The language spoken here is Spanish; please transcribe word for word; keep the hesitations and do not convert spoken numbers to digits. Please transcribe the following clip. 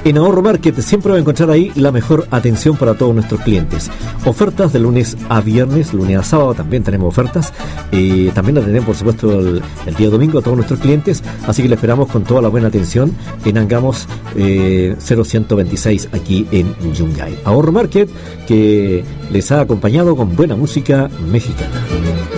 En Ahorro Market siempre va a encontrar ahí la mejor atención para todos nuestros clientes. Ofertas de lunes a viernes, lunes a sábado también tenemos ofertas. Eh, también atendemos, por supuesto, el, el día domingo a todos nuestros clientes. Así que le esperamos con toda la buena atención en Angamos eh, cero ciento veintiséis aquí en Yungay. Ahorro Market, que les ha acompañado con buena música mexicana.